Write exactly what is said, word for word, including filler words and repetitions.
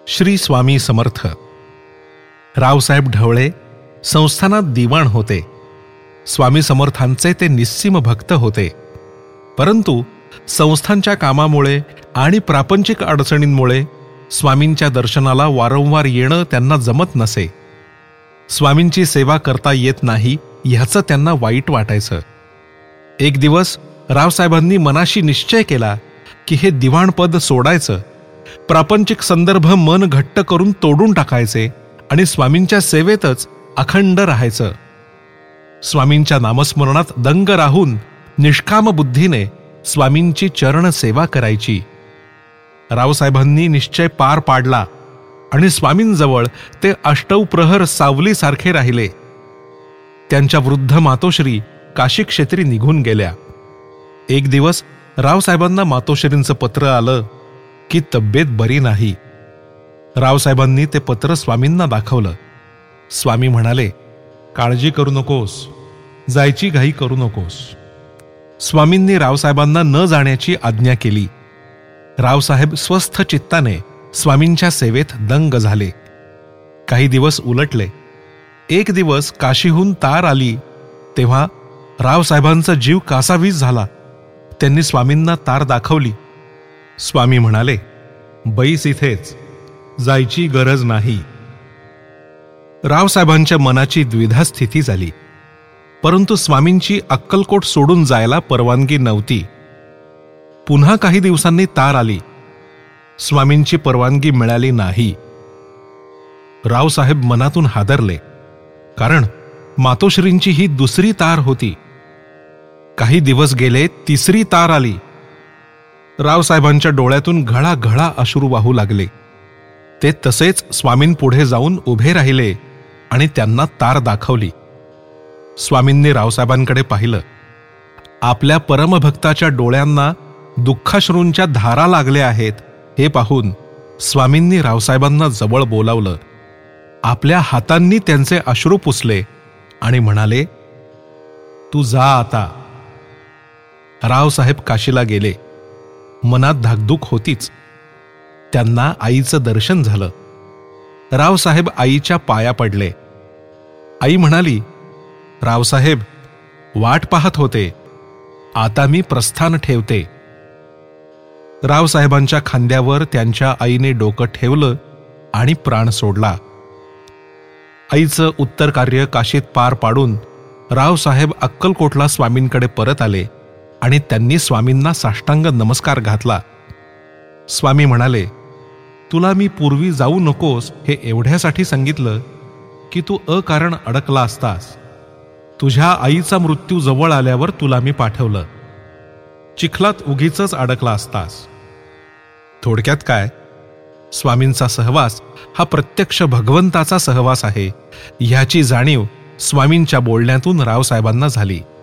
श्री स्वामी समर्थ. रावसाहेब ढवळे संस्थानात दिवाण होते. स्वामी समर्थांचे ते निस्सीम भक्त होते. परंतु संस्थांच्या कामामुळे आणि प्रापंचिक अडचणींमुळे स्वामींच्या दर्शनाला वारंवार येणं त्यांना जमत नसे. स्वामींची सेवा करता येत नाही ह्याचं त्यांना वाईट वाटायचं. एक दिवस रावसाहेबांनी मनाशी निश्चय केला की हे दिवाणपद सोडायचं, प्रापंचिक संदर्भ मन घट्ट करून तोडून टाकायचे आणि स्वामींच्या सेवेतच अखंड राहायचं. स्वामींच्या नामस्मरणात दंग राहून निष्काम बुद्धीने स्वामींची चरण सेवा करायची. रावसाहेबांनी निश्चय पार पाडला आणि स्वामींजवळ ते अष्टौ प्रहर सावलीसारखे राहिले. त्यांच्या वृद्ध मातोश्री काशी क्षेत्री निघून गेल्या. एक दिवस रावसाहेबांना मातोश्रींचं पत्र आलं की तब्येत बरी नाही. रावसाहेबांनी ते पत्र स्वामींना दाखवलं. स्वामी म्हणाले, काळजी करू नकोस, जायची घाई करू नकोस. स्वामींनी रावसाहेबांना न जाण्याची आज्ञा केली. रावसाहेब स्वस्थ चित्ताने स्वामींच्या सेवेत दंग झाले. काही दिवस उलटले. एक दिवस काशीहून तार आली तेव्हा रावसाहेबांचा जीव कासावीस झाला. त्यांनी स्वामींना तार दाखवली. स्वामी म्हणाले, बैस इथेच, जायची गरज नाही. रावसाहेबांच्या मनाची द्विधा स्थिती झाली. परंतु स्वामींची अक्कलकोट सोडून जायला परवानगी नव्हती. पुन्हा काही दिवसांनी तार आली. स्वामींची परवानगी मिळाली नाही. रावसाहेब मनातून हादरले, कारण मातोश्रींची ही दुसरी तार होती. काही दिवस गेले, तिसरी तार आली. रावसाहेबांच्या डोळ्यातून घळाघळा अश्रू वाहू लागले. ते तसेच स्वामींपुढे जाऊन उभे राहिले आणि त्यांना तार दाखवली. स्वामींनी रावसाहेबांकडे पाहिलं. आपल्या परमभक्ताच्या डोळ्यांना दुःखाश्रूंच्या धारा लागल्या आहेत हे पाहून स्वामींनी रावसाहेबांना जवळ बोलावलं. आपल्या हातांनी त्यांचे अश्रू पुसले आणि म्हणाले, तू जा आता. रावसाहेब काशीला गेले. मनात धाकधूक होतीच. त्यांना आईचं दर्शन झालं. रावसाहेब आईच्या पाया पडले. आई म्हणाली, रावसाहेब, वाट पाहत होते, आता मी प्रस्थान ठेवते. रावसाहेबांच्या खांद्यावर त्यांच्या आईने डोकं ठेवलं आणि प्राण सोडला. आईचं उत्तर कार्य काशीत पार पाडून रावसाहेब अक्कलकोटला स्वामींकडे परत आले आणि त्यांनी स्वामींना साष्टांग नमस्कार घातला. स्वामी म्हणाले, तुला मी पूर्वी जाऊ नकोस हे एवढ्यासाठी सांगितलं की तू अकारण अडकला असतास. तुझ्या आईचा मृत्यू जवळ आल्यावर तुला मी पाठवलं. चिखलात उगीचच अडकला असतास. थोडक्यात काय, स्वामींचा सहवास हा प्रत्यक्ष भगवंताचा सहवास आहे ह्याची जाणीव स्वामींच्या बोलण्यातून रावसाहेबांना झाली.